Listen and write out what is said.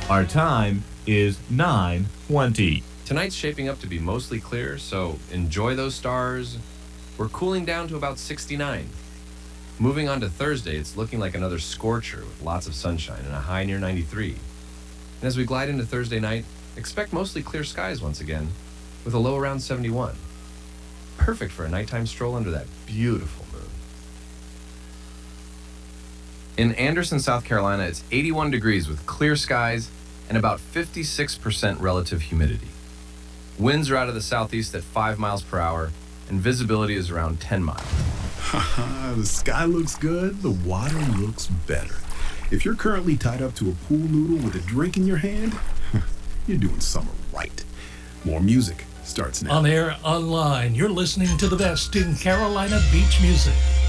Our time is 9:20. Tonight's shaping up to be mostly clear, so enjoy those stars. We're cooling down to about 69. Moving on to Thursday, it's looking like another scorcher with lots of sunshine and a high near 93. And as we glide into Thursday night, expect mostly clear skies once again, with a low around 71. Perfect for a nighttime stroll under that beautiful moon. In Anderson, South Carolina, it's 81 degrees with clear skies and about 56% relative humidity. Winds are out of the southeast at 5 miles per hour, and visibility is around 10 miles. The sky looks good, the water looks better. If you're currently tied up to a pool noodle with a drink in your hand, you're doing summer right. More music starts now. On air, online, you're listening to the best in Carolina beach music.